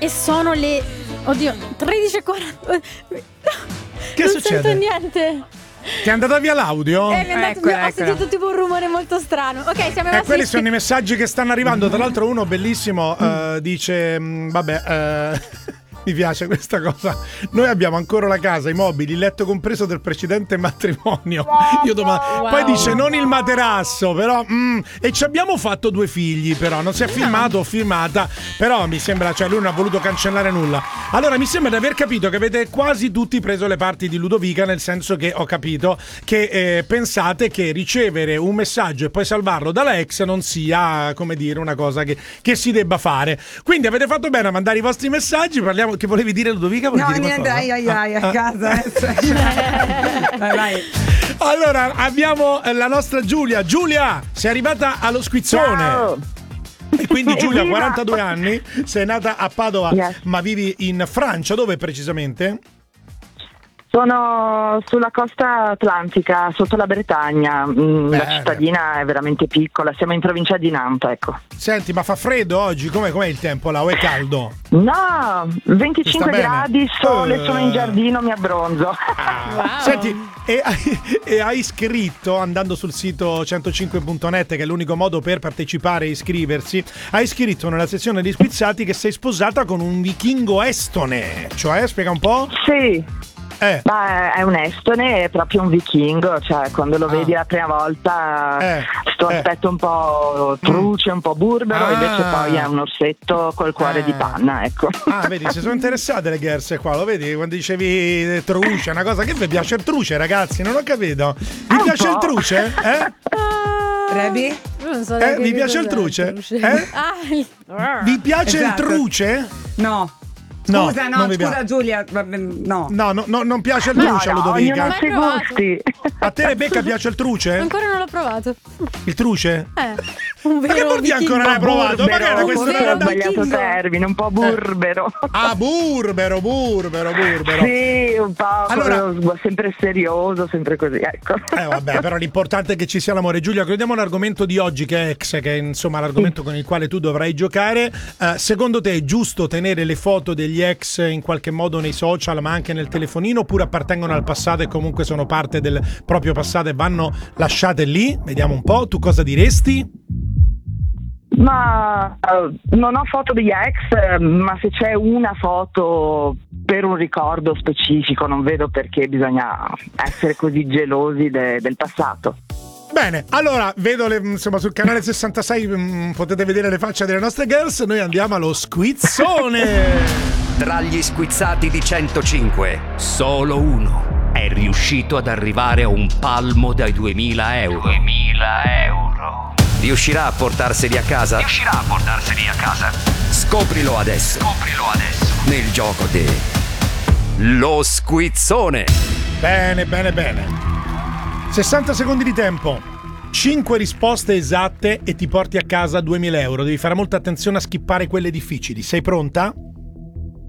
e sono le 13:40. Che non succede? sento niente. Ti è andata via l'audio? Mi è andato, ho sentito tipo un rumore molto strano. Ok, siamo rimasti. Quelli sono i messaggi che stanno arrivando. Tra l'altro uno bellissimo dice mi piace questa cosa. Noi abbiamo ancora la casa, i mobili, il letto compreso del precedente matrimonio. Io Poi dice non il materasso, però e ci abbiamo fatto 2 figli, però non si è filmato o filmata, però mi sembra, cioè lui non ha voluto cancellare nulla. Allora mi sembra di aver capito che avete quasi tutti preso le parti di Ludovica, nel senso che ho capito che pensate che ricevere un messaggio e poi salvarlo dalla ex non sia, come dire, una cosa che si debba fare. Quindi avete fatto bene a mandare i vostri messaggi. Parliamo. Che volevi dire, Ludovica? No, niente, a casa. Vai. Allora, abbiamo la nostra Giulia. Giulia, sei arrivata allo squizzone. Ciao. E quindi Giulia, 42 anni, sei nata a Padova, ma vivi in Francia. Dove precisamente? Sono sulla costa atlantica, sotto la Bretagna. La cittadina è veramente piccola, siamo in provincia di Nantes, ecco. Senti, ma fa freddo oggi? Com'è il tempo là? O è caldo? No, 25 gradi, sole, sono in giardino, mi abbronzo. Wow. Senti, e hai scritto, andando sul sito 105.net, che è l'unico modo per partecipare e iscriversi, hai scritto nella sezione di squizzati che sei sposata con un vichingo estone. Cioè, spiega un po'? Sì. Ma è un estone, è proprio un vichingo, cioè quando lo vedi la prima volta sto aspetto un po' truce, un po' burbero, invece poi è un orsetto col cuore di panna, ecco. Vedi, si sono interessate le girls qua, lo vedi? Quando dicevi truce, una cosa che vi piace il truce, ragazzi, non ho capito. Vi piace il truce? Rebi? Non so vi piace il truce? Vi piace il truce? No. No, scusa, Giulia, no. No, non piace il truce a Ludovica. Non si gusti. A te, Rebecca, piace il truce? Ancora non l'ho provato. Il truce? Un Ma che vero vuol dire ancora non l'hai provato? Ma che era Ho questo? sbagliato termine, un po' burbero. Burbero. Sì, un po'. Allora, sempre serioso, sempre così, ecco. Vabbè, però l'importante è che ci sia l'amore. Giulia, chiudiamo l'argomento di oggi, che è ex, che è insomma l'argomento con il quale tu dovrai giocare. Secondo te è giusto tenere le foto degli ex in qualche modo nei social, ma anche nel telefonino, oppure appartengono al passato e comunque sono parte del proprio passato e vanno lasciate lì? Vediamo un po', tu cosa diresti? Ma non ho foto degli ex, ma se c'è una foto per un ricordo specifico non vedo perché bisogna essere così gelosi del passato. Bene, allora vedo insomma sul canale 66 potete vedere le facce delle nostre girls. Noi andiamo allo squizzone. Tra gli squizzati di 105 solo uno è riuscito ad arrivare a un palmo dai 2.000 euro. Riuscirà a portarseli a casa? Scoprilo adesso. Nel gioco Lo Squizzone. Bene. 60 secondi di tempo, 5 risposte esatte e ti porti a casa 2.000 euro. Devi fare molta attenzione a skippare quelle difficili. Sei pronta?